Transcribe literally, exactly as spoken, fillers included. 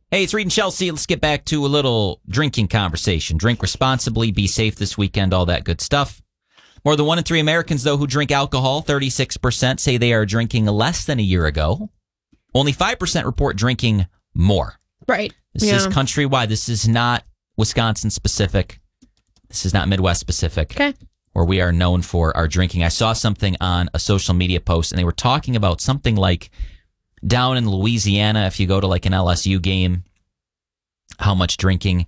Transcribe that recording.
Hey, it's Reed and Chelsea. Let's get back to a little drinking conversation. Drink responsibly, be safe this weekend, all that good stuff. More than one in three Americans, though, who drink alcohol, thirty-six percent say they are drinking less than a year ago. Only five percent report drinking more. Right. This yeah. is countrywide. This is not Wisconsin specific. This is not Midwest specific. Okay. Where we are known for our drinking. I saw something on a social media post, and they were talking about something like down in Louisiana, if you go to like an L S U game, how much drinking